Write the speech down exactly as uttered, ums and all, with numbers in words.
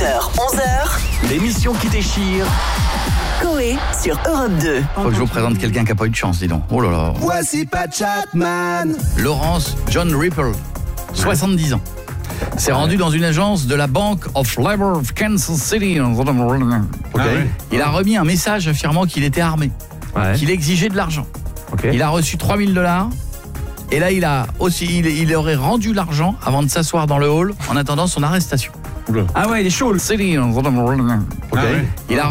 huit heures, onze heures. L'émission qui déchire. Coé sur Europe deux. Faut que je vous présente quelqu'un qui n'a pas eu de chance, dis donc. Oh là là. Voici Pat Chapman. Laurence John Ripple, soixante-dix ans. S'est rendu dans une agence de la Bank of Labor of Kansas City. Okay. Ah ouais. Il a remis un message affirmant qu'il était armé, Ouais. qu'il exigeait de l'argent. Ok. Il a reçu trois mille dollars. Et là, il a aussi, il, il aurait rendu l'argent avant de s'asseoir dans le hall en attendant son arrestation. Ah ouais, il est chaud. le- City. Okay. Ah ouais. Il a